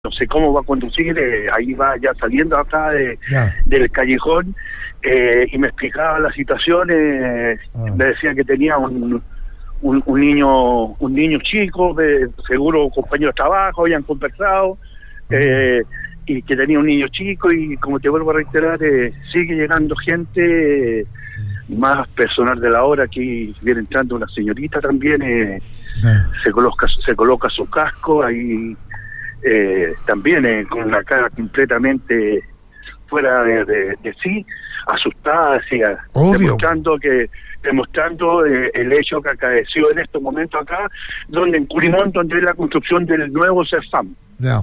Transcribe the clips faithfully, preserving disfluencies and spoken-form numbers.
no sé cómo va a conducir, eh, ahí va ya saliendo acá de, Ya. del callejón, eh, y me explicaba la situación, eh, Ah. me decía que tenía un, un, un niño un niño chico, de, seguro compañeros de trabajo, habían conversado, eh, y que tenía un niño chico, y como te vuelvo a reiterar, eh, sigue llegando gente, eh, más personal de la hora, aquí viene entrando una señorita también, eh, Ya. se coloca se coloca su casco ahí, eh, también eh, con la cara completamente fuera de, de, de sí, asustada, así, Obvio. demostrando que demostrando eh, el hecho que acaeció en estos momentos acá, donde en Curimón, donde es la construcción del nuevo CEFAM. Ya.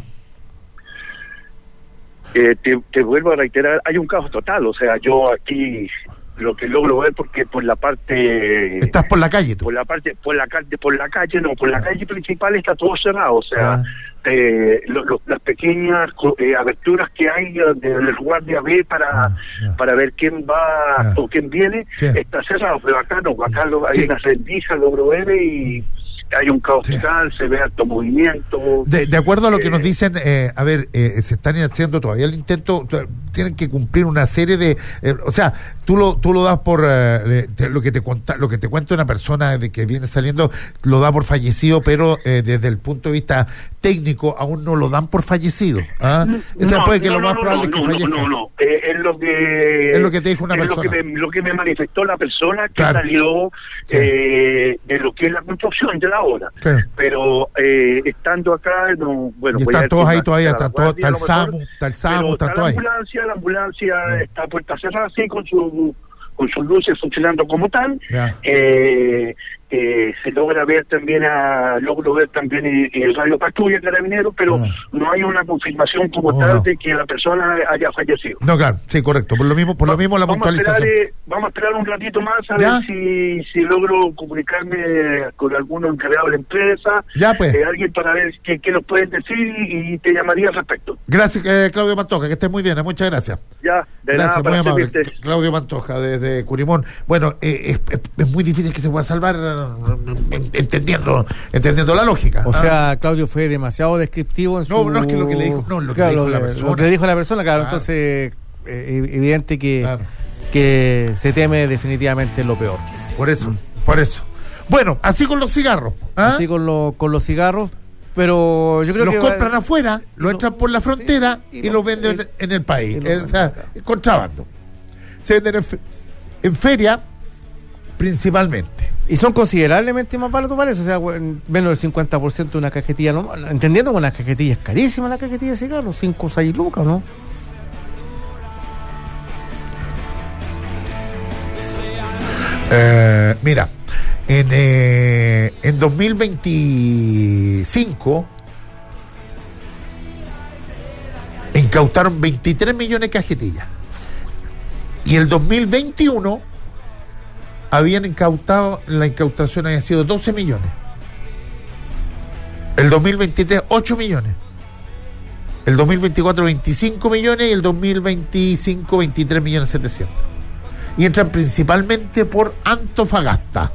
Eh, te, te vuelvo a reiterar, hay un caos total, o sea, yo aquí lo que logro ver, porque por la parte Estás por la calle tú. por la parte por la calle por la calle no por la calle principal está todo cerrado, o sea, Ah. eh, lo- lo- las pequeñas eh, aberturas que hay eh, del guardia B para Ah, ya. para ver quién va Ya. o quién viene, Sí. está cerrado, pero acá no, acá lo, hay Sí. una rendija, logro ver, y hay un caos Sí. total, se ve alto movimiento. De, de acuerdo a lo que Eh, nos dicen, eh, a ver, eh, se están haciendo todavía el intento, t- tienen que cumplir una serie de, eh, o sea, tú lo tú lo das por eh, te- lo que te cuenta, lo que te cuenta una persona de que viene saliendo, lo da por fallecido, pero eh, desde el punto de vista técnico aún no lo dan por fallecido. ¿Ah? Esa puede que lo más probable es que no, fallezca. No, no, no, eh, es lo que Es lo que te dijo una es persona. Lo que, me, lo que me manifestó la persona que Claro. salió Sí. eh, de lo que es la construcción de la obra. Sí. Pero eh, estando acá, no, bueno, Y voy a están ver todos quién ahí va a todavía, estar a la están todos, guardia, está el a lo mejor, SAMU, está el SAMU, pero están está todos la ahí. ambulancia, la ambulancia está a puerta cerrada, sí, con su con sus luces funcionando como tal. Ya. Eh, eh, se logra ver también a logro ver también el, el radio patrulla carabinero, pero Ah. no hay una confirmación como Oh, tal no. de que la persona haya fallecido. No, claro, sí, correcto. Por lo mismo, por lo mismo la vamos a esperar, puntualización. eh, vamos a esperar un ratito más a ¿Ya? ver si, si logro comunicarme con alguno encargado de la empresa, Ya, pues. eh, alguien para ver qué, qué nos pueden decir, y, y te llamaría al respecto. Gracias, eh, Claudio Pantoja, que estés muy bien, eh, muchas gracias. Ya, de Gracias, nada, muy para amable. servirte. Claudio Pantoja, desde Curimón. Bueno, eh, es, es- es muy difícil que se pueda salvar eh, entendiendo entendiendo la lógica. O ¿ah? sea, Claudio fue demasiado descriptivo en No, su... no, es que lo que le dijo- no, lo que le dijo la persona. Lo que le dijo la persona, claro. Claro. Entonces, eh, evidente que, Claro. que se teme definitivamente lo peor. Por eso, por eso. Bueno, así con los cigarros. ¿ah? Así con, lo, con los cigarros, pero yo creo los que... compran afuera, lo lo- entran por la frontera sí, y, y los lo- venden y- en el país. y lo Eh, o sea, venden acá. contrabando. Se venden en, fe- en feria principalmente. Y son considerablemente más baratos, parece. O sea, bueno, menos del cincuenta por ciento de una cajetilla normal. Entendiendo que una cajetilla es carísima, la cajetilla de cigarros, cinco o seis lucas, ¿no? Eh, mira, en, eh, en dos mil veinticinco incautaron veintitrés millones de cajetillas. Y el dos mil veintiuno habían incautado, la incautación había sido doce millones. El dos mil veintitrés, ocho millones. El dos mil veinticuatro, veinticinco millones. Y el dos mil veinticinco, veintitrés millones setecientos. Y entran principalmente por Antofagasta.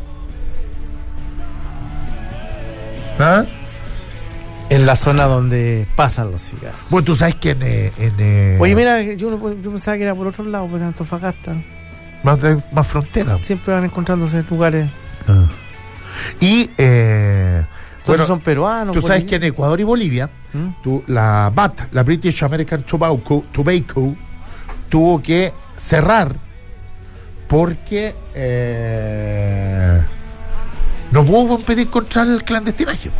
¿Ah? En la zona donde pasan los cigarros. Bueno, tú sabes que en... eh, en eh, Oye, mira, yo, no- yo pensaba que era por otro lado, pero en Antofagasta más, de- más frontera. siempre van encontrándose lugares. Ah. Y... Eh, Entonces bueno, son peruanos. tú sabes que en bolivianos. Ecuador y Bolivia, ¿Mm? tú, la B A T, la British American Tobacco, Tobacco, tuvo que cerrar porque eh, no pudo competir contra el clandestinaje.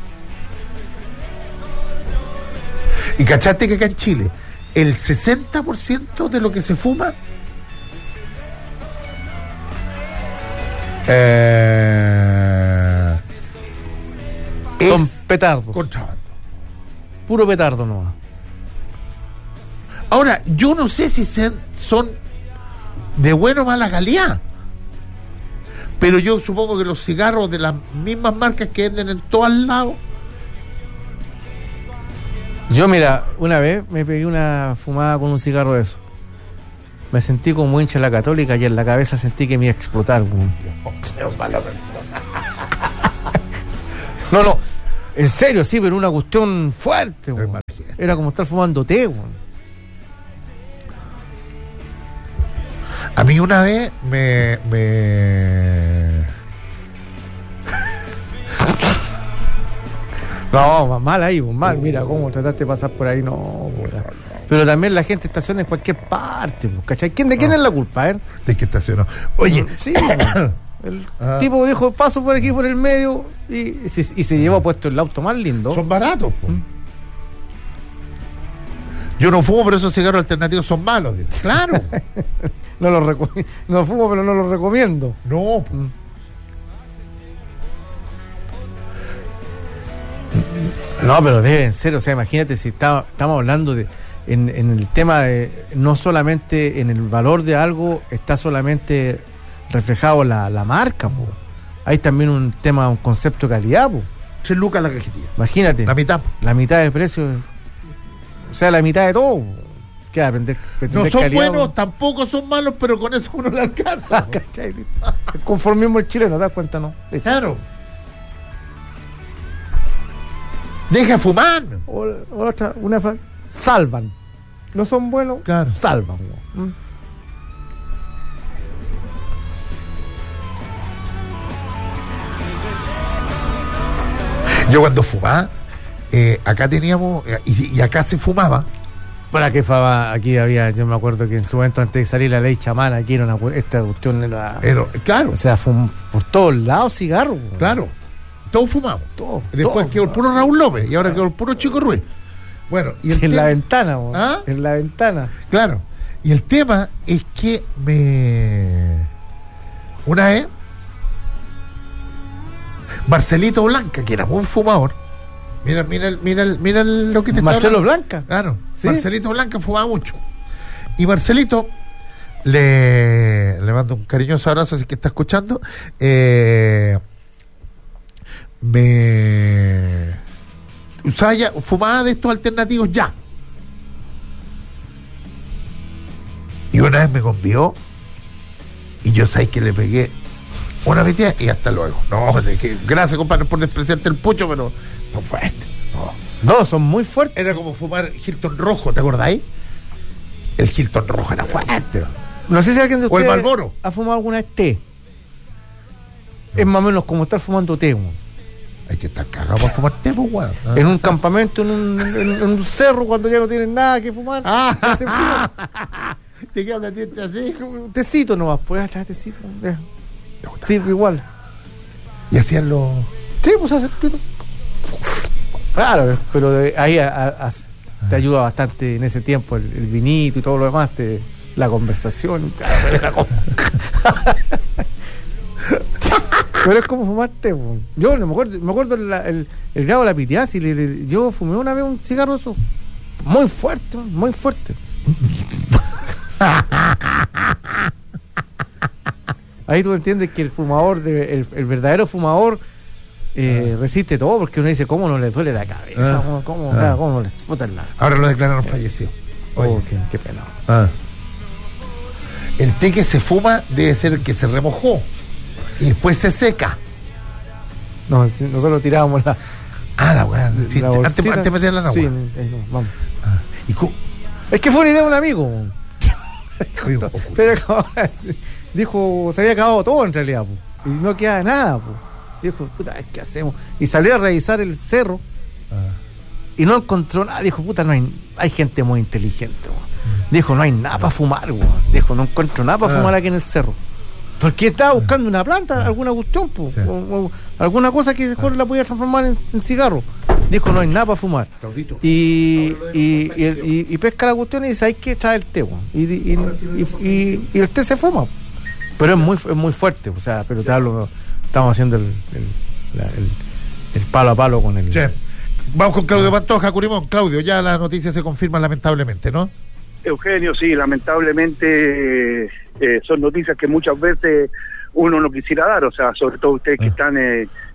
Y cachaste que acá en Chile el sesenta por ciento de lo que se fuma eh, Son es petardos. contrabando. Puro petardo nomás. Ahora, yo no sé si sean, son de buena o mala calidad, pero yo supongo que los cigarros de las mismas marcas que venden en todos lados. Yo, mira, una vez me pegué una fumada con un cigarro de eso. Me sentí como hincha de la Católica y en la cabeza sentí que me iba a explotar. weón. No, no. En serio, sí, pero una cuestión fuerte, weón. Era como estar fumando té, weón. A mí una vez me... me... No, mal ahí, mal. Mira cómo trataste de pasar por ahí, no, weón. Pero también la gente estaciona en cualquier parte, ¿cachai? ¿Quién, ¿De quién no. es la culpa, eh? ¿De qué estacionó? Oye, sí, el ah. tipo dijo, paso por aquí, por el medio, y, y, se, y se llevó puesto el auto más lindo. Son baratos, pues. ¿Mm? Yo no fumo, pero esos cigarros alternativos son malos, dice. Claro. no los recomiendo. No fumo, pero no los recomiendo. No, pues. No, pero deben ser, o sea, imagínate si está, estamos hablando de en, en el tema de no solamente en el valor de algo está solamente reflejado la, la marca, po. Hay también un tema, un concepto de calidad, po. tres lucas la cajetilla. Imagínate. La mitad. La mitad del precio. O sea, la mitad de todo. ¿Qué va a aprender? No son calidad, buenos, po. Tampoco son malos, pero con eso uno le alcanza. El conformismo el chileno, ¿te das cuenta? No. Claro. Deja fumar. O, o otra, una frase. Salvan. No son buenos, claro. Salvan. ¿Mm? Yo cuando fumaba, eh, acá teníamos, eh, y, y acá se fumaba. Para que fama, aquí había, yo me acuerdo que en su momento antes de salir la ley chamana, aquí era una, esta cuestión era, Pero, claro. O sea, fum, por todos lados cigarros. Claro. Todos fumamos. Todo, Después todo, quedó el puro Raúl López y ahora quedó el puro Chico Ruiz. Bueno, y el en tema, la ventana, ¿ah? En la ventana. Claro. Y el tema es que me... Una vez, Marcelito Blanca, que era buen fumador, mira, mira, mira, mira lo que te Marcelo está Blanca. Claro. ¿Sí? Marcelito Blanca fumaba mucho. Y Marcelito, le, le mando un cariñoso abrazo, así que está escuchando. Eh... me usaba ya, fumaba de estos alternativos ya, y una vez me convió y yo sabía que le pegué una metida y hasta luego. No, de que, gracias compadre por despreciarte el pucho, pero son fuertes. No, no, son muy fuertes. Era como fumar Hilton rojo, ¿te acordáis? El Hilton rojo era fuerte. No sé si alguien de ustedes o el Marlboro ha fumado alguna vez té. No. Es más o menos como estar fumando té, ¿no? Hay que estar cagado para fumar té, pues, weón. Ah, en un campamento, en un, en, en un cerro, cuando ya no tienen nada que fumar. Ah, te queda una tienda así. Un tecito nomás, puedes traer tecito. Eh. Sirve igual. Y hacían los. Sí, pues hace pito. Claro, pero de ahí a, a, a, te ayuda bastante en ese tiempo el, el vinito y todo lo demás, te, la conversación. Claro, pero es como fumarte. Yo me acuerdo, me acuerdo el, el, el grado de la pitiasis. Le, le, yo fumé una vez un cigarro eso muy fuerte, muy fuerte. Ahí tú entiendes que el fumador, de, el, el verdadero fumador, eh, ah. resiste todo, porque uno dice, ¿cómo no le duele la cabeza? Ah. ¿Cómo, ah. Claro, ¿cómo no le botan la... Ahora lo declararon fallecido. Oh, qué, qué pena. Ah. El té que se fuma debe ser el que se remojó y después se seca. No, nosotros tirábamos la... Ah, la weá. Sí, la antes, antes de meterla en agua. Sí, eh, no, vamos. Ah. ¿Y cómo? Es que fue una idea de un amigo. dijo, pero, dijo, se había acabado todo en realidad, po, y no queda nada. Po. Dijo, puta, ¿qué hacemos? Y salió a revisar el cerro ah. y no encontró nada. Dijo, puta, no hay, hay gente muy inteligente. Po. Dijo, no hay nada para fumar. Po. Dijo, no encuentro nada para ah. fumar aquí en el cerro. Porque estaba buscando una planta, alguna cuestión, po, sí. o, o alguna cosa que mejor la podía transformar en, en cigarro. Dijo, no hay nada para fumar. Claudito. Y, y, y, y, y pesca la cuestión y dice, hay que traer el té. Y, y, y, y, y el té se fuma. Pero es muy es muy fuerte. O sea, pero te hablo, estamos haciendo el, el, la, el, el palo a palo con el... Sí. Vamos con Claudio Pantoja, Curimón. Claudio, ya las noticias se confirman lamentablemente, ¿no? Eugenio, sí, lamentablemente eh, son noticias que muchas veces uno no quisiera dar, o sea, sobre todo ustedes que ah. están eh,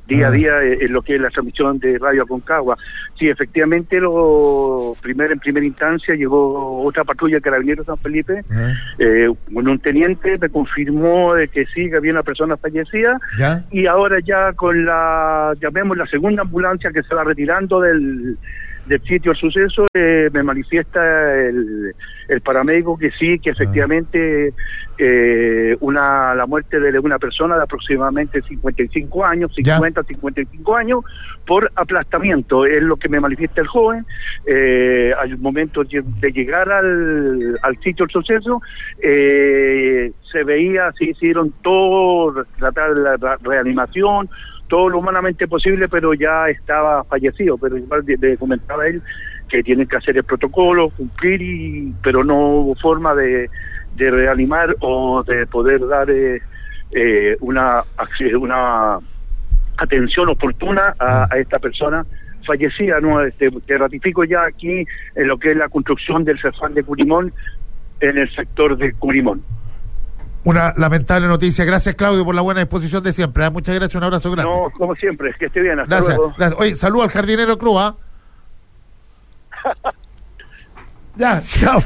día Ah. a día eh, en lo que es la transmisión de Radio Aconcagua. Sí, efectivamente, lo primer, en primera instancia llegó otra patrulla de Carabineros San Felipe, Ah. eh, bueno, un teniente me confirmó de que sí, que había una persona fallecida, ¿Ya? y ahora ya con la, llamemos la segunda ambulancia que se va retirando del, del sitio del suceso, eh, me manifiesta el, el paramédico que sí, que efectivamente eh, una la muerte de una persona de aproximadamente cincuenta y cinco años, cincuenta, cincuenta y cinco años, por aplastamiento, es lo que me manifiesta el joven. Eh, al momento de llegar al, al sitio del suceso, eh, se veía, se hicieron todo, tratar de la reanimación, todo lo humanamente posible, pero ya estaba fallecido. Pero igual le, le comentaba él que tienen que hacer el protocolo, cumplir, y pero no hubo forma de, de reanimar o de poder dar eh, eh, una una atención oportuna a, a esta persona fallecida, ¿no? Este, te ratifico ya aquí en lo que es la construcción del Cefam de Curimón, en el sector de Curimón. Una lamentable noticia. Gracias, Claudio, por la buena disposición de siempre. ¿eh? Muchas gracias, un abrazo grande. No, como siempre, que esté bien, hasta Gracias, luego. gracias. Oye, saludo al jardinero Cruz, ¿ah? Ya, chao.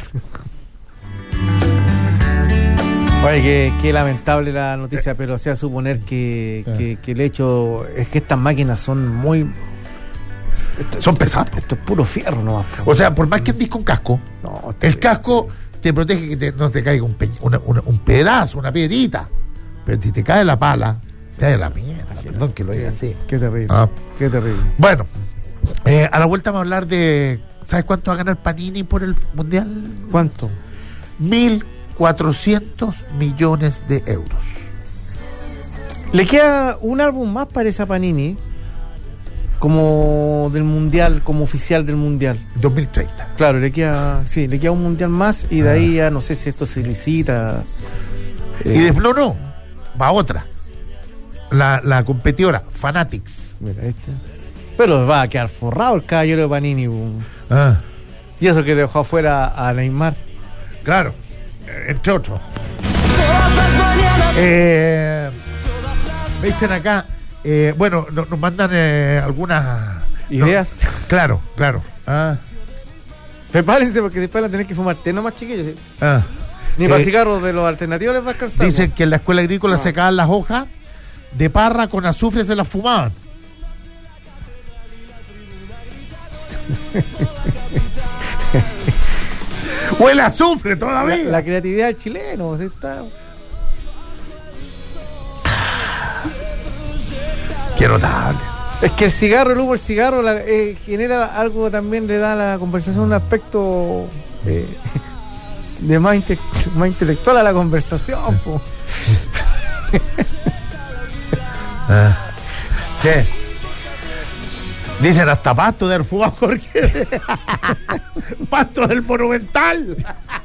Oye, qué, qué lamentable la noticia, pero o sea, suponer que, que, que el hecho es que estas máquinas son muy... Esto, Son pesadas. Esto, esto es puro fierro, ¿no? O sea, por más que andes con casco, No, el casco te protege que te- no te caiga un, pe- una- una- un pedazo, una piedrita. Pero si te cae la pala, te cae la mierda. Perdón que lo diga así. Qué terrible, Ah. qué terrible. Bueno, eh, a la vuelta vamos a hablar de... ¿Sabes cuánto va a ganar Panini por el Mundial? ¿Cuánto? mil cuatrocientos millones de euros. Le queda un álbum más para esa Panini, como del Mundial, como oficial del Mundial. dos mil treinta. Claro, le queda, sí, le queda un Mundial más y de ahí ya no sé si esto se licita. Eh, Y de, no, no, va otra. La, la competidora, Fanatics. Mira, este. Pero va a quedar forrado el caballero de Panini. Bu. Ah, Y eso que dejó afuera a Neymar. claro, eh, entre otros. Eh, me dicen acá, eh, bueno, no- nos mandan eh, algunas Ideas. no, claro, claro. Ah, Prepárense porque después van a tener que fumar té nomás, chiquillos. ¿Sí? ah. Ni Eh, para cigarros de los alternativos les va a alcanzar. Dicen que en la escuela agrícola No. se caen las hojas de parra con azufre, se las fumaban. Huele a azufre la, todavía. la creatividad del chileno. ¿Sí está? Qué notable. Es que el cigarro, el humo, el cigarro la- eh, genera algo, también le da a la conversación un aspecto eh, de más, inte- más intelectual a la conversación. Po. Ah. Sí. Dicen hasta pasto del fumado, porque pasto del Monumental.